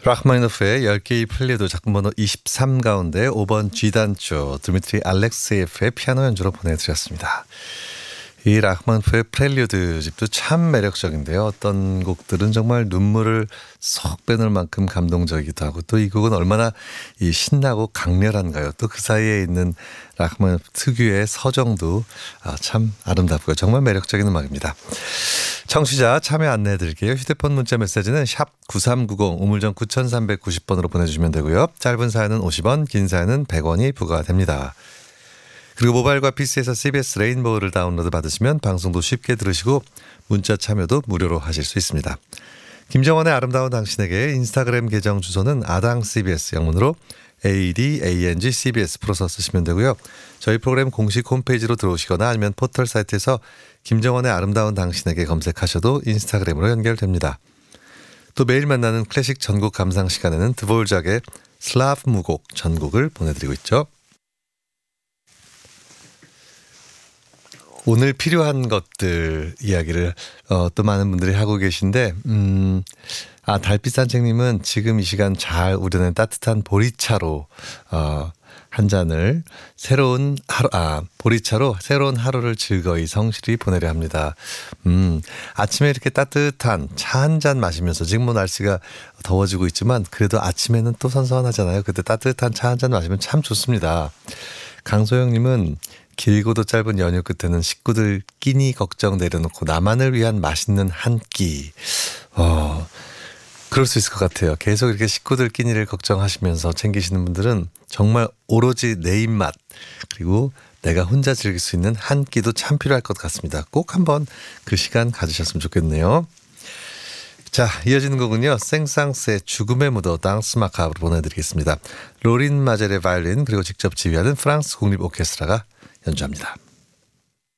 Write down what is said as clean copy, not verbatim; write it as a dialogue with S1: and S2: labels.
S1: 라흐마니노프의 10개의 플리드 작품번호 23 가운데 5번 G단조 드미트리 알렉세예프의 피아노 연주로 보내드렸습니다. 이 라흐마니노프의 프렐류드 집도 참 매력적인데요. 어떤 곡들은 정말 눈물을 쏙 빼놓을 만큼 감동적이기도 하고, 또 이 곡은 얼마나 이 신나고 강렬한가요. 또 그 사이에 있는 라흐마니노프 특유의 서정도 참 아름답고요. 정말 매력적인 음악입니다. 청취자 참여 안내해 드릴게요. 휴대폰 문자 메시지는 샵 9390 우물정 9390번으로 보내주시면 되고요. 짧은 사연은 50원, 긴 사연은 100원이 부과됩니다. 그리고 모바일과 PC에서 CBS 레인보우를 다운로드 받으시면 방송도 쉽게 들으시고 문자 참여도 무료로 하실 수 있습니다. 김정원의 아름다운 당신에게 인스타그램 계정 주소는 아당CBS 영문으로 ADANGCBS 풀어서 쓰시면 되고요. 저희 프로그램 공식 홈페이지로 들어오시거나 아니면 포털 사이트에서 김정원의 아름다운 당신에게 검색하셔도 인스타그램으로 연결됩니다. 또 매일 만나는 클래식 전곡 감상 시간에는 드볼작의 슬라브 무곡 전곡을 보내드리고 있죠. 오늘 필요한 것들 이야기를 또 많은 분들이 하고 계신데 달빛산책님은 지금 이 시간 잘 우려낸 따뜻한 보리차로 한 잔을 보리차로 새로운 하루를 즐거이 성실히 보내려 합니다. 아침에 이렇게 따뜻한 차 한 잔 마시면서 지금 뭐 날씨가 더워지고 있지만 그래도 아침에는 또 선선하잖아요. 그때 따뜻한 차 한 잔 마시면 참 좋습니다. 강소영님은 길고도 짧은 연휴 끝에는 식구들 끼니 걱정 내려놓고 나만을 위한 맛있는 한 끼. 그럴 수 있을 것 같아요. 계속 이렇게 식구들 끼니를 걱정하시면서 챙기시는 분들은 정말 오로지 내 입맛 그리고 내가 혼자 즐길 수 있는 한 끼도 참 필요할 것 같습니다. 꼭 한번 그 시간 가지셨으면 좋겠네요. 자, 이어지는 곡은요. 생상스의 죽음의 무도 당스 마카브로 보내드리겠습니다. 로린 마젤의 바이올린 그리고 직접 지휘하는 프랑스 국립 오케스트라가 연주합니다.